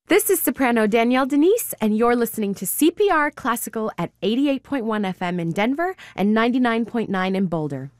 This is soprano Danielle Denise, and you're listening to CPR Classical at 88.1 FM in Denver and 99.9 in Boulder.